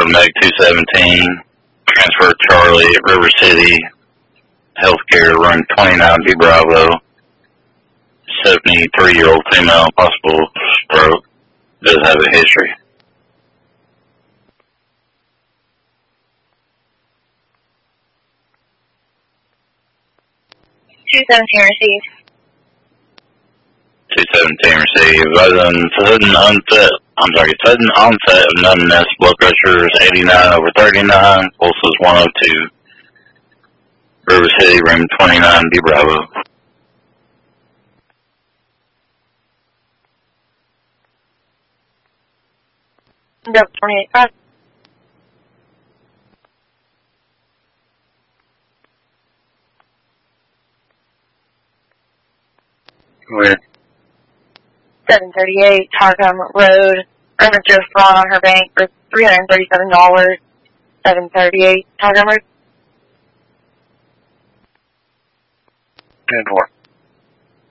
Meg 217, transfer Charlie at River City Healthcare, room 29, B Bravo. 73-year-old female, possible stroke, does have a history. 217 received. 217 received. Sudden onset of numbness. Blood pressure is 89/39. Pulse is 102. River City, room 29, B Bravo. Yep, 28. Where? 738 Targum Road. Earned just fraud on her bank for $337. 738 Targum Road. 10-4.